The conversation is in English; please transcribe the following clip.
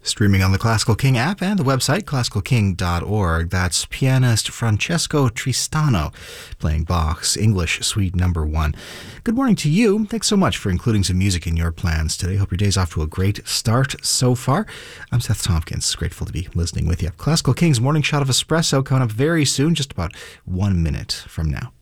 Streaming on the Classical King app and the website classicalking.org. That's pianist Francesco Tristano playing Bach's English Suite No. 1. Good morning to you. Thanks so much for including some music in your plans today. Hope your day's off to a great start so far. I'm Seth Tompkins. Grateful to be listening with you. Classical King's Morning Shot of Espresso coming up very soon, just about 1 minute from now.